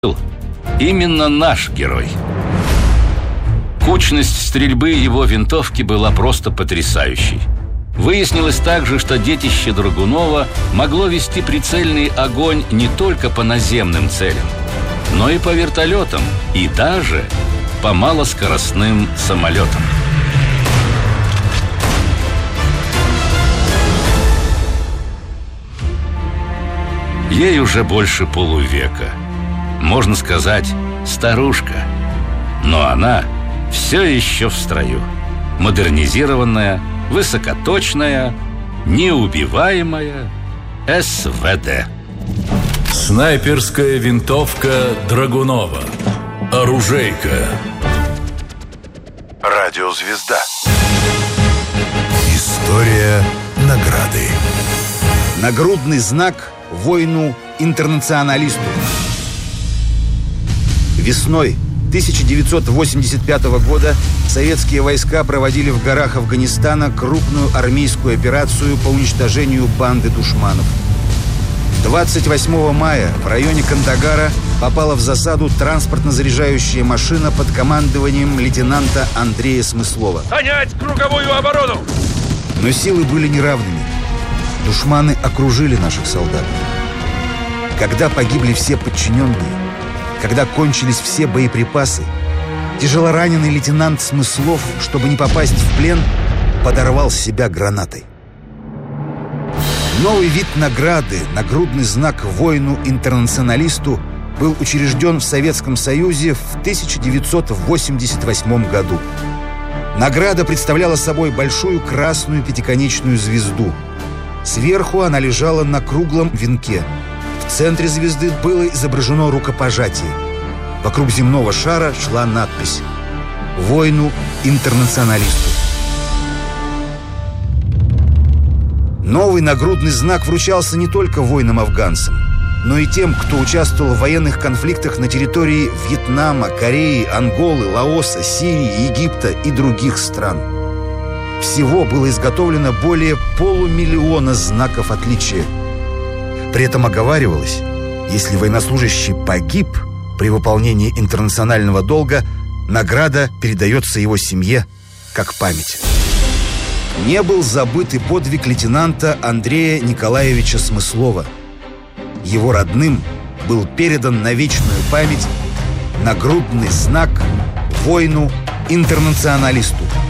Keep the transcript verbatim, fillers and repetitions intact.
именно наш герой. Кучность стрельбы его винтовки была просто потрясающей. Выяснилось также, что детище Драгунова могло вести прицельный огонь не только по наземным целям, но и по вертолетам, и даже по малоскоростным самолетам. Ей уже больше полувека. Можно сказать, старушка. Но она все еще в строю. Модернизированная, высокоточная, неубиваемая эс вэ дэ. Снайперская винтовка Драгунова. Оружейка. Радиозвезда. История награды. Нагрудный знак воину-интернационалисту. Весной тысяча девятьсот восемьдесят пятого года советские войска проводили в горах Афганистана крупную армейскую операцию по уничтожению банды душманов. двадцать восьмого мая в районе Кандагара попала в засаду транспортно-заряжающая машина под командованием лейтенанта Андрея Смыслова. Занять круговую оборону! Но силы были неравными. Душманы окружили наших солдат. Когда погибли все подчиненные, когда кончились все боеприпасы, тяжелораненый лейтенант Смыслов, чтобы не попасть в плен, подорвал себя гранатой. Новый вид награды, нагрудный знак воину-интернационалисту, был учрежден в Советском Союзе в тысяча девятьсот восемьдесят восьмом году. Награда представляла собой большую красную пятиконечную звезду. Сверху она лежала на круглом венке. В центре звезды было изображено рукопожатие. Вокруг земного шара шла надпись «Воину-интернационалисту». Новый нагрудный знак вручался не только воинам-афганцам, но и тем, кто участвовал в военных конфликтах на территории Вьетнама, Кореи, Анголы, Лаоса, Сирии, Египта и других стран. Всего было изготовлено более полумиллиона знаков отличия. При этом оговаривалось, если военнослужащий погиб при выполнении интернационального долга, награда передается его семье как память. Не был забыт и подвиг лейтенанта Андрея Николаевича Смыслова. Его родным был передан на вечную память нагрудный знак воину-интернационалисту.